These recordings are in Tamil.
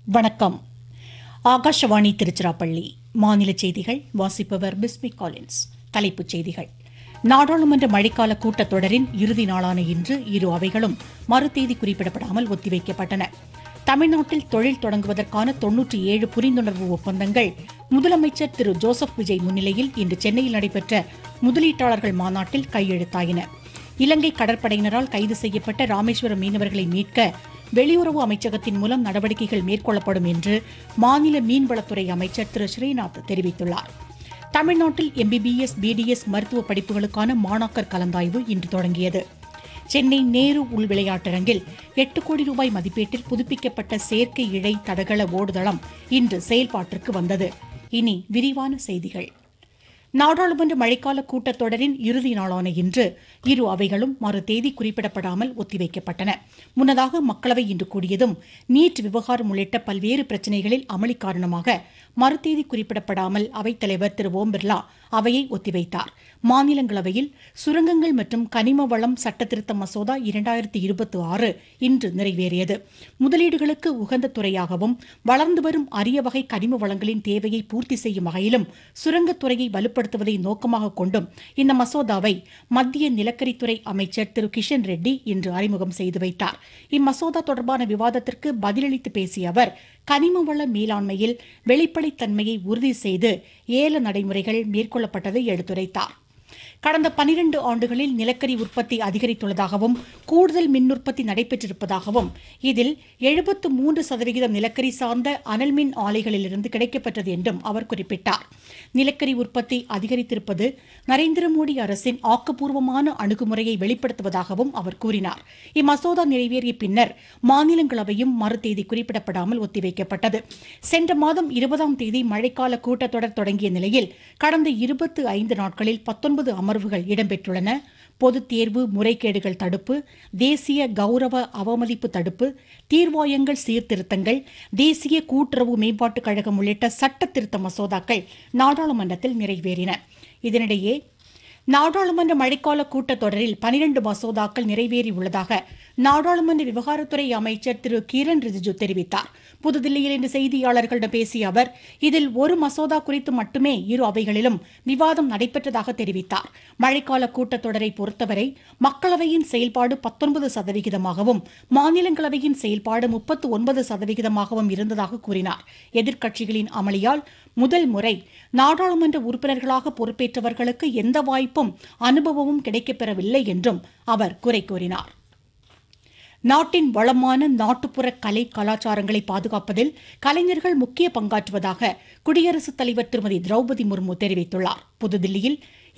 வணக்கம். ஆகாஷவாணி திருச்சிராப்பள்ளி. மாநில செய்திகள் வாசிப்பவர் பிஸ்மி காலின்ஸ். தலைப்புச் செய்திகள். நாடாளுமன்ற மழைக்கால கூட்டத்தொடரின் இறுதி நாளான இன்று இரு அவைகளும் மறுதேதி குறிப்பிடப்படாமல் ஒத்திவைக்கப்பட்டன. தமிழ்நாட்டில் தொழில் தொடங்குவதற்கான 97 புரிந்துணர்வு ஒப்பந்தங்கள் முதலமைச்சர் திரு ஜோசப் விஜய் முன்னிலையில் இன்று சென்னையில் நடைபெற்ற முதலீட்டாளர்கள் மாநாட்டில் கையெழுத்தாயின. இலங்கை கடற்படையினரால் கைது செய்யப்பட்ட ராமேஸ்வரம் மீனவர்களை மீட்க வெளியுறவு அமைச்சகத்தின் மூலம் நடவடிக்கைகள் மேற்கொள்ளப்படும் என்று மாநில மீன்வளத்துறை அமைச்சர் திரு ஸ்ரீநாத் தெரிவித்துள்ளார். தமிழ்நாட்டில் MBBS, BDS மருத்துவ படிப்புகளுக்கான மாணாக்கர் கலந்தாய்வு இன்று தொடங்கியது. சென்னை நேரு உள் விளையாட்டரங்கில் 8 கோடி ரூபாய் மதிப்பீட்டில் புதுப்பிக்கப்பட்ட செயற்கை இழை தடகள ஓடுதளம் இன்று செயல்பாட்டிற்கு வந்தது. இனி விரிவான செய்திகள். நாடாளுமன்ற மழைக்கால கூட்டத்தொடரின் இறுதி நாளான இன்று இரு அவைகளும் மறுதேதி குறிப்பிடப்படாமல் ஒத்திவைக்கப்பட்டன. முன்னதாக மக்களவை இன்று கூடியதும் நீட் விவகாரம் உள்ளிட்ட பல்வேறு பிரச்சினைகளில் அமளி காரணமாக மறுதேதி குறிப்பிடப்படாமல் அவைத்தலைவர் திரு ஓம் பிர்லா அவையை ஒத்திவைத்தார். மாநிலங்களவையில் சுரங்கங்கள் மற்றும் கனிம வளம் சட்டத்திருத்த மசோதா 2026 இன்று நிறைவேறியது. முதலீடுகளுக்கு உகந்த துறையாகவும் வளர்ந்து வரும் அரிய வகை கனிம வளங்களின் தேவையை பூர்த்தி செய்யும் வகையிலும் சுரங்கத்துறையை வலுப்படுத்துவதை நோக்கமாக கொண்டும் இந்த மசோதாவை மத்திய நிலக்கரித்துறை அமைச்சர் திரு கிஷன் ரெட்டி இன்று அறிமுகம் செய்து வைத்தார். இம்மசோதா தொடர்பான விவாதத்திற்கு பதிலளித்து பேசிய அவர், கனிம வள மேலாண்மையில் வெளிப்படைத்தன்மையை உறுதி செய்து ஏல நடைமுறைகள் மேற்கொள்ளப்பட்டதை எடுத்துரைத்தார். கடந்த 12 ஆண்டுகளில் நிலக்கரி உற்பத்தி அதிகரித்துள்ளதாகவும் கூடுதல் மின் உற்பத்தி நடைபெற்றிருப்பதாகவும் இதில் 73% நிலக்கரி சார்ந்த அனல் மின் ஆலைகளிலிருந்து கிடைக்கப்பெற்றது என்றும் அவர் குறிப்பிட்டார். நிலக்கரி உற்பத்தி அதிகரித்திருப்பது நரேந்திர மோடி அரசின் ஆக்கப்பூர்வமான அணுகுமுறையை வெளிப்படுத்துவதாகவும் அவர் கூறினார். இம்மசோதா நிறைவேறிய பின்னர் மாநிலங்களவையும் மறுதேதி குறிப்பிடப்படாமல் ஒத்திவைக்கப்பட்டது. சென்ற மாதம் 20ஆம் தேதி மழைக்கால கூட்டத்தொடர் தொடங்கிய நிலையில் கடந்த 25 நாட்களில் 19 அமர்வுகள் இடம்பெற்றுள்ளன. பொதுத் தேர்வு முறைகேடுகள் தடுப்பு, தேசிய கௌரவ அவமதிப்பு தடுப்பு, தீர்வாயங்கள் சீர்திருத்தங்கள், தேசிய கூட்டுறவு மேம்பாட்டுக் கழகம் உள்ளிட்ட சட்ட திருத்த மசோதாக்கள் நாடாளுமன்றத்தில் நிறைவேறின. இதனிடையே நாடாளுமன்ற மழைக்கால கூட்டத்தொடரில் 12 மசோதாக்கள் நிறைவேறியுள்ளதாக நாடாளுமன்ற விவகாரத்துறை அமைச்சர் திரு கிரண் ரிஜிஜு தெரிவித்தார். புதுதில்லியில் இன்று செய்தியாளர்களிடம் பேசிய அவர், இதில் ஒரு மசோதா குறித்து மட்டுமே இரு அவைகளிலும் விவாதம் நடைபெற்றதாக தெரிவித்தார். மழைக்கால கூட்டத்தொடரை பொறுத்தவரை மக்களவையின் செயல்பாடு 19%, மாநிலங்களவையின் செயல்பாடு 39% இருந்ததாக கூறினார். எதிர்க்கட்சிகளின் அமளியால் முதல் முறை நாடாளுமன்ற உறுப்பினர்களாக பொறுப்பேற்றவர்களுக்கு எந்த வாய்ப்பும் அனுபவமும் கிடைக்கப்பெறவில்லை என்றும் அவர் குறை கூறினார். நாட்டின் வளமான நாட்டுப்புற கலை கலாச்சாரங்களை பாதுகாப்பதில் கலைஞர்கள் முக்கிய பங்காற்றுவதாக குடியரசுத் தலைவர் திருமதி திரௌபதி முர்மு தெரிவித்துள்ளார். புதுதில்லியில்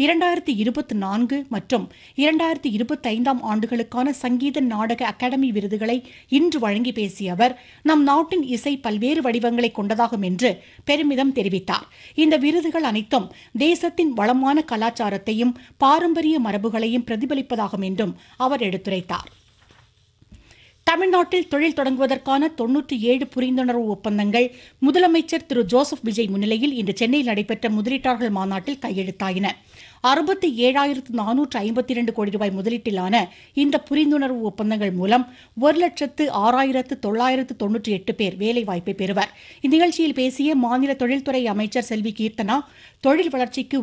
2024 மற்றும் 2025 ஆண்டுகளுக்கான சங்கீத நாடக அகாடமி விருதுகளை இன்று வழங்கி பேசிய அவர், நம் நாட்டின் இசை பல்வேறு வடிவங்களை கொண்டதாகும் என்று பெருமிதம் தெரிவித்தார். இந்த விருதுகள் அனைத்தும் தேசத்தின் வளமான கலாச்சாரத்தையும் பாரம்பரிய மரபுகளையும் பிரதிபலிப்பதாகும் என்றும் அவர் எடுத்துரைத்தார். தமிழ்நாட்டில் தொழில் தொடங்குவதற்கான 97 புரிந்துணர்வு ஒப்பந்தங்கள் முதலமைச்சர் திரு ஜோசப் விஜய் முன்னிலையில் இன்று சென்னையில் நடைபெற்ற முதலீட்டாளர்கள் மாநாட்டில் கையெழுத்தாயின. 67,452 கோடி ரூபாய் முதலீட்டிலான இந்த புரிந்துணர்வு ஒப்பந்தங்கள் மூலம் 1,06,998 பேர் வேலைவாய்ப்பை பெறுவர். இந்நிகழ்ச்சியில் பேசிய மாநில தொழில்துறை அமைச்சர் செல்வி கீர்த்தனா, தொழில் வளர்ச்சிக்கு